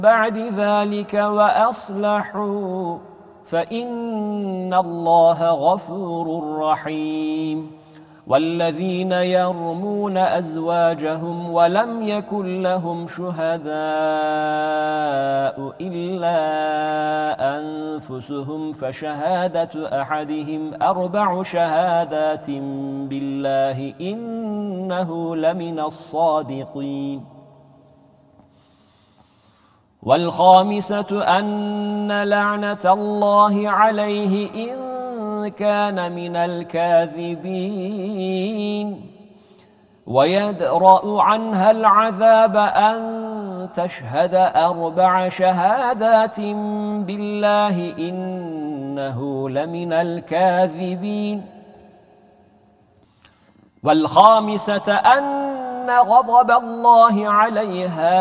بعد ذلك وأصلحوا فإن الله غفور رحيم. والذين يرمون أزواجهم ولم يكن لهم شهداء إلا أنفسهم فشهادة أحدهم 4 شهادات بالله إنه لمن الصادقين. والخامسة أن لعنة الله عليه إن كان من الكاذبين. ويدرأ عنها العذاب أن تشهد 4 شهادات بالله إنه لمن الكاذبين. والخامسة أن غضب الله عليها